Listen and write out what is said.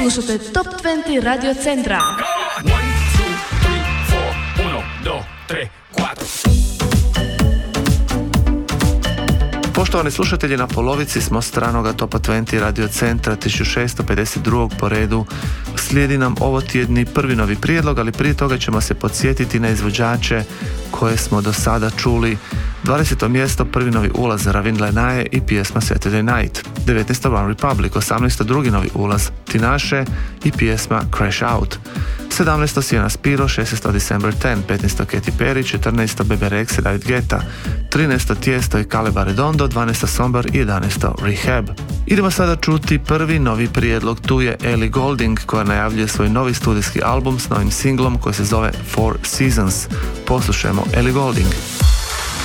Slušate Top 20 Radio Centra. 1, 2, 3, 4, 1, 2, 3, 4. Poštovani slušatelji, na polovici smo stranoga Topa 20 Radio Centra 1652. po redu. Slijedi nam ovo tjedni prvi novi prijedlog, ali prije toga ćemo se podsjetiti na izvođače koje smo do sada čuli. 20. mjesto, prvi novi ulaz Ravin Lenae i pjesma Saturday Night. 19. One Republic, 18. drugi novi ulaz Tinashe i pjesma Crash Out. 17. Sienna Spiro, 16. December 10, 15. Katy Perry, 14. Bebe Rexha i David Guetta, 13. Tiesto i Caleb Redondo, 12. Somber i 11. Rehab. Idemo sada čuti prvi novi prijedlog, tu je Ellie Goulding koja najavljuje svoj novi studijski album s novim singlom koji se zove Four Seasons. Poslušajmo Ellie Goulding.